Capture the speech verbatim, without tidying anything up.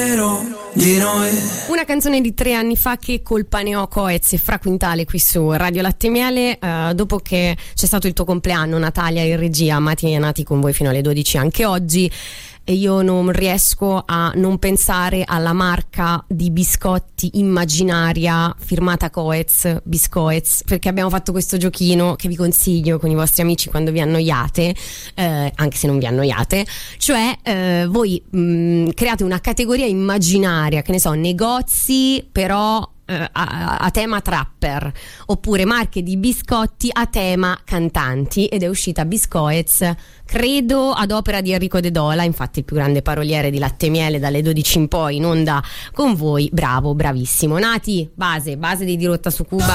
Una canzone di tre anni fa, Che colpa ne ho, Coez e Fra Quintale qui su Radio Latte Miele. Uh, dopo che c'è stato il tuo compleanno, Natalia in regia, Mati e Nati con voi fino alle dodici anche oggi, e io non riesco a non pensare alla marca di biscotti immaginaria firmata Coez, Biscoez, perché abbiamo fatto questo giochino che vi consiglio con i vostri amici quando vi annoiate, eh, anche se non vi annoiate, cioè eh, voi mh, create una categoria immaginaria, che ne so, negozi però A, a tema trapper, oppure marche di biscotti a tema cantanti, ed è uscita Biscoez, credo ad opera di Enrico De Dola, infatti il più grande paroliere di Latte Miele dalle dodici in poi in onda con voi. Bravo, bravissimo Nati, base, base di Dirotta su Cuba.